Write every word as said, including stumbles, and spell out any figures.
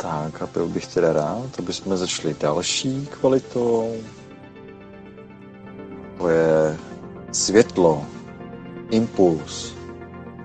Tak a byl bych teda rád, aby jsme začali další kvalitou. To je světlo, impuls,